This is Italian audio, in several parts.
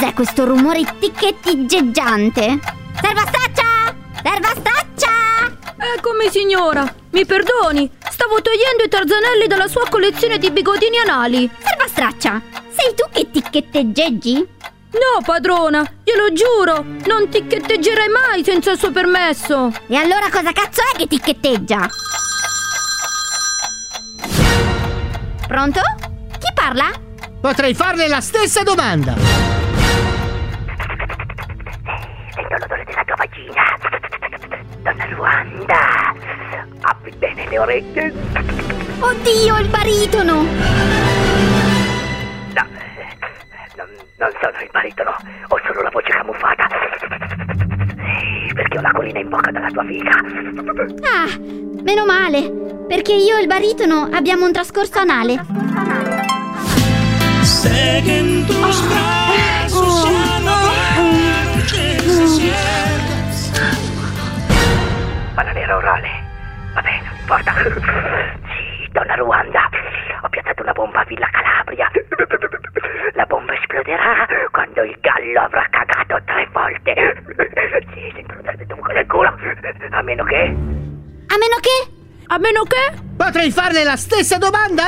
Cos'è questo rumore ticchetigeggiante? Servastraccia! Servastraccia! Eccomi, signora. Mi perdoni, stavo togliendo i tarzanelli dalla sua collezione di bigodini anali. Servastraccia, sei tu che ticchetteggi? No, padrona, glielo giuro, non ticchetteggerei mai senza il suo permesso. E allora cosa cazzo è che ticchetteggia? Pronto? Chi parla? Potrei farle la stessa domanda. Sento l'odore della tua vagina. Donna Ruanda, apri bene le orecchie. Oddio, il baritono! No, non sono il baritono, ho solo la voce camuffata. Sì, perché ho la colina in bocca dalla tua figa. Ah, meno male, perché io e il baritono abbiamo un trascorso anale. Sé que en tus brazos ya no marches desiertas. Bananera orale. Vabbè, non importa. Sì, donna Ruanda, ho piazzato una bomba a Villa Calabria. La bomba esploderà quando il gallo avrà cagato 3 volte. Sì, sento l'odore del tuo buco nel culo. A meno che... A meno che? A meno che? Potrei farle la stessa domanda.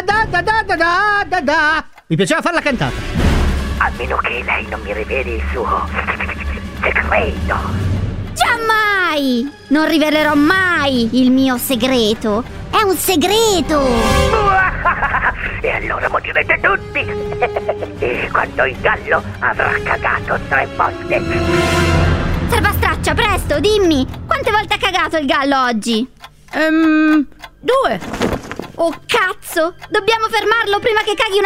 Mi piaceva farla cantata. A meno che lei non mi riveli il suo segreto. Giammai! Non rivelerò mai il mio segreto. È un segreto! E allora morirete tutti quando il gallo avrà cagato 3 volte. Servastraccia, presto, dimmi! Quante volte ha cagato il gallo oggi? 2. Oh cazzo! Dobbiamo fermarlo prima che caghi una